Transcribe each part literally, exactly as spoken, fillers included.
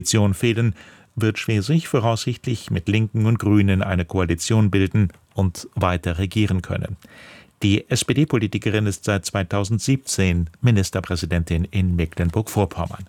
Koalition fehlen, wird Schwesig voraussichtlich mit Linken und Grünen eine Koalition bilden und weiter regieren können. Die S P D-Politikerin ist seit zweitausendsiebzehn Ministerpräsidentin in Mecklenburg-Vorpommern.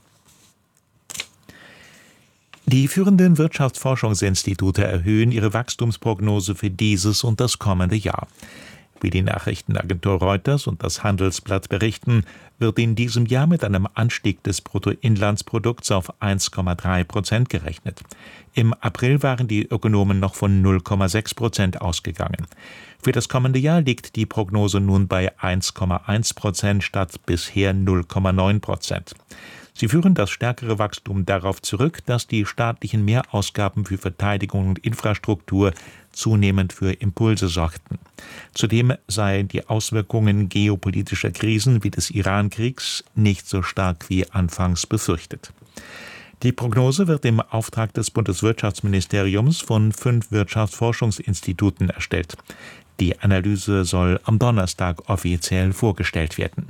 Die führenden Wirtschaftsforschungsinstitute erhöhen ihre Wachstumsprognose für dieses und das kommende Jahr. Wie die Nachrichtenagentur Reuters und das Handelsblatt berichten, wird in diesem Jahr mit einem Anstieg des Bruttoinlandsprodukts auf eins Komma drei Prozent gerechnet. Im April waren die Ökonomen noch von null Komma sechs Prozent ausgegangen. Für das kommende Jahr liegt die Prognose nun bei eins Komma eins Prozent statt bisher null Komma neun Prozent. Sie führen das stärkere Wachstum darauf zurück, dass die staatlichen Mehrausgaben für Verteidigung und Infrastruktur zunehmend für Impulse sorgten. Zudem seien die Auswirkungen geopolitischer Krisen wie des Iran-Kriegs nicht so stark wie anfangs befürchtet. Die Prognose wird im Auftrag des Bundeswirtschaftsministeriums von fünf Wirtschaftsforschungsinstituten erstellt. Die Analyse soll am Donnerstag offiziell vorgestellt werden.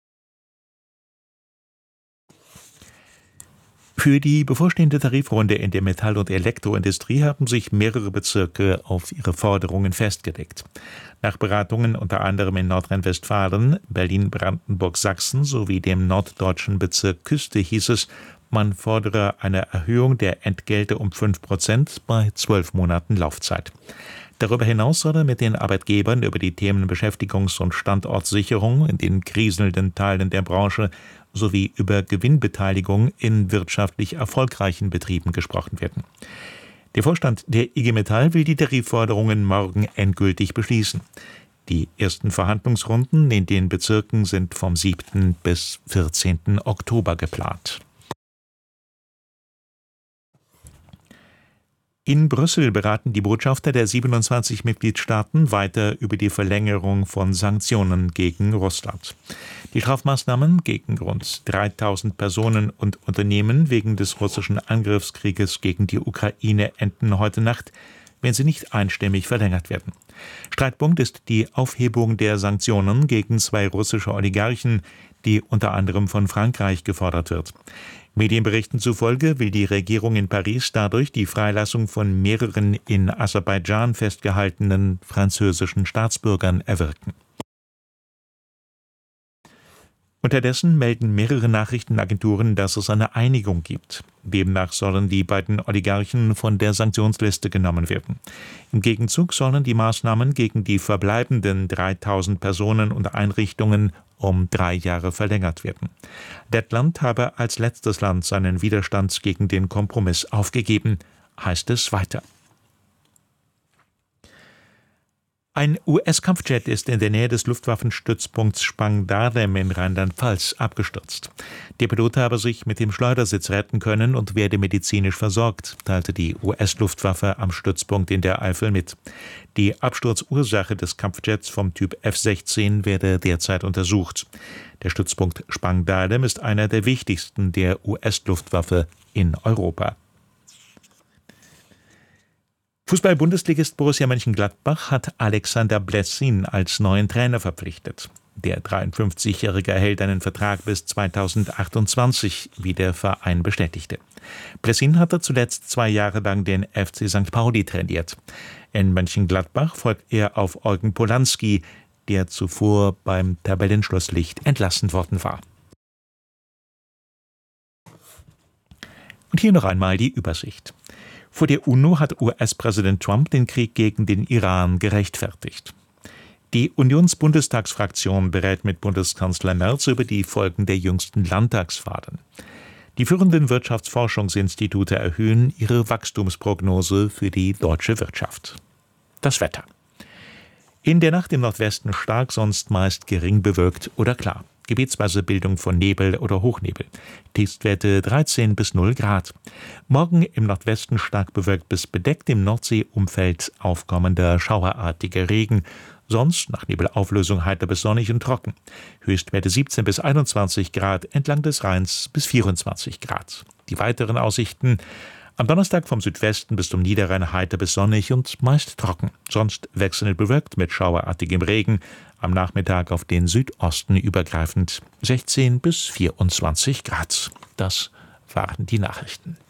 Für die bevorstehende Tarifrunde in der Metall- und Elektroindustrie haben sich mehrere Bezirke auf ihre Forderungen festgelegt. Nach Beratungen unter anderem in Nordrhein-Westfalen, Berlin, Brandenburg, Sachsen sowie dem norddeutschen Bezirk Küste hieß es, man fordere eine Erhöhung der Entgelte um fünf Prozent bei zwölf Monaten Laufzeit. Darüber hinaus soll er mit den Arbeitgebern über die Themen Beschäftigungs- und Standortsicherung in den kriselnden Teilen der Branche sowie über Gewinnbeteiligung in wirtschaftlich erfolgreichen Betrieben gesprochen werden. Der Vorstand der I G Metall will die Tarifforderungen morgen endgültig beschließen. Die ersten Verhandlungsrunden in den Bezirken sind vom siebten bis vierzehnten Oktober geplant. In Brüssel beraten die Botschafter der siebenundzwanzig Mitgliedstaaten weiter über die Verlängerung von Sanktionen gegen Russland. Die Strafmaßnahmen gegen rund dreitausend Personen und Unternehmen wegen des russischen Angriffskrieges gegen die Ukraine enden heute Nacht, wenn sie nicht einstimmig verlängert werden. Streitpunkt ist die Aufhebung der Sanktionen gegen zwei russische Oligarchen, die unter anderem von Frankreich gefordert wird. Medienberichten zufolge will die Regierung in Paris dadurch die Freilassung von mehreren in Aserbaidschan festgehaltenen französischen Staatsbürgern erwirken. Unterdessen melden mehrere Nachrichtenagenturen, dass es eine Einigung gibt. Demnach sollen die beiden Oligarchen von der Sanktionsliste genommen werden. Im Gegenzug sollen die Maßnahmen gegen die verbleibenden dreitausend Personen und Einrichtungen um drei Jahre verlängert werden. Lettland habe als letztes Land seinen Widerstand gegen den Kompromiss aufgegeben, heißt es weiter. Ein U S-Kampfjet ist in der Nähe des Luftwaffenstützpunkts Spangdahlem in Rheinland-Pfalz abgestürzt. Der Pilot habe sich mit dem Schleudersitz retten können und werde medizinisch versorgt, teilte die U S-Luftwaffe am Stützpunkt in der Eifel mit. Die Absturzursache des Kampfjets vom Typ F sechzehn werde derzeit untersucht. Der Stützpunkt Spangdahlem ist einer der wichtigsten der U S-Luftwaffe in Europa. Fußball-Bundesligist Borussia Mönchengladbach hat Alexander Blessin als neuen Trainer verpflichtet. Der dreiundfünfzigjährige erhält einen Vertrag bis zweitausendachtundzwanzig, wie der Verein bestätigte. Blessin hatte zuletzt zwei Jahre lang den F C Sankt Pauli trainiert. In Mönchengladbach folgt er auf Eugen Polanski, der zuvor beim Tabellenschlusslicht entlassen worden war. Und hier noch einmal die Übersicht. Vor der UNO hat U S-Präsident Trump den Krieg gegen den Iran gerechtfertigt. Die Unionsbundestagsfraktion berät mit Bundeskanzler Merz über die Folgen der jüngsten Landtagswahlen. Die führenden Wirtschaftsforschungsinstitute erhöhen ihre Wachstumsprognose für die deutsche Wirtschaft. Das Wetter. In der Nacht im Nordwesten stark, sonst meist gering bewölkt oder klar. Gebietsweise Bildung von Nebel oder Hochnebel. Tiefstwerte dreizehn bis null Grad. Morgen im Nordwesten stark bewölkt bis bedeckt, im Nordseeumfeld aufkommender schauerartiger Regen. Sonst nach Nebelauflösung heiter bis sonnig und trocken. Höchstwerte siebzehn bis einundzwanzig Grad, entlang des Rheins bis vierundzwanzig Grad. Die weiteren Aussichten: am Donnerstag vom Südwesten bis zum Niederrhein heiter bis sonnig und meist trocken. Sonst wechselnd bewölkt mit schauerartigem Regen. Am Nachmittag auf den Südosten übergreifend sechzehn bis vierundzwanzig Grad. Das waren die Nachrichten.